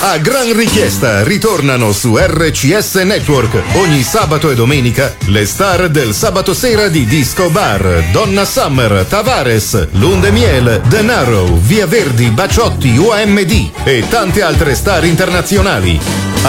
A gran richiesta ritornano su RCS Network ogni sabato e domenica le star del sabato sera di Disco Bar: Donna Summer, Tavares, Lunde Miel, Denaro, Via Verdi, Baciotti, OMD e tante altre star internazionali.